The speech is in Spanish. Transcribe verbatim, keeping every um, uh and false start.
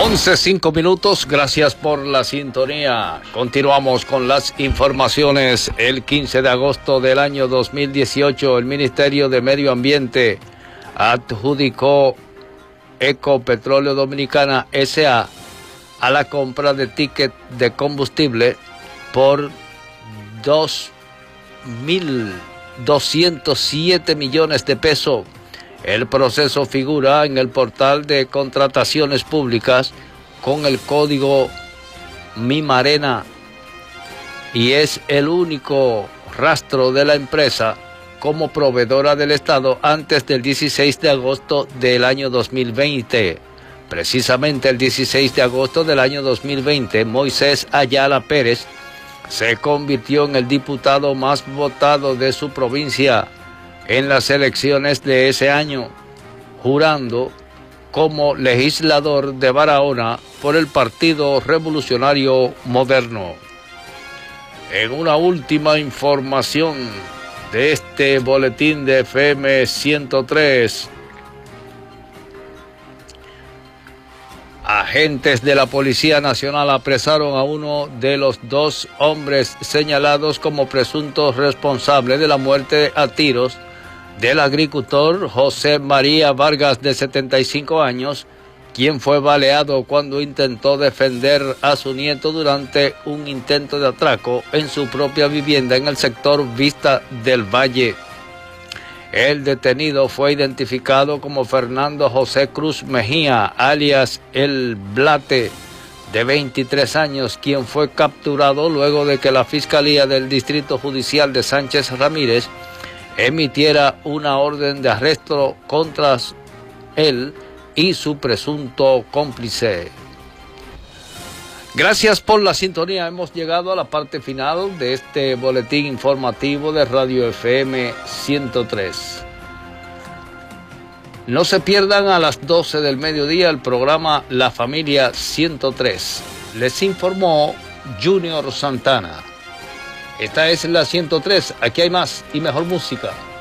once, cinco minutos, gracias por la sintonía. Continuamos con las informaciones. El quince de agosto del año dos mil dieciocho, el Ministerio de Medio Ambiente adjudicó Ecopetróleo Dominicana S A a la compra de ticket de combustible por dos mil doscientos siete millones de pesos. El proceso figura en el portal de contrataciones públicas con el código MIMARENA y es el único rastro de la empresa como proveedora del Estado antes del dieciséis de agosto del año dos mil veinte. Precisamente el dieciséis de agosto del año dos mil veinte, Moisés Ayala Pérez se convirtió en el diputado más votado de su provincia en las elecciones de ese año, jurando como legislador de Barahona por el Partido Revolucionario Moderno. En una última información de este boletín de F M ciento tres, agentes de la Policía Nacional apresaron a uno de los dos hombres señalados como presuntos responsables de la muerte a tiros del agricultor José María Vargas, de setenta y cinco años, quien fue baleado cuando intentó defender a su nieto durante un intento de atraco en su propia vivienda en el sector Vista del Valle. El detenido fue identificado como Fernando José Cruz Mejía, alias El Blate, de veintitrés años, quien fue capturado luego de que la Fiscalía del Distrito Judicial de Sánchez Ramírez emitiera una orden de arresto contra él y su presunto cómplice. Gracias por la sintonía. Hemos llegado a la parte final de este boletín informativo de Radio F M ciento tres. No se pierdan a las doce del mediodía el programa La Familia ciento tres. Les informó Junior Santana. Esta es la ciento tres, aquí hay más y mejor música.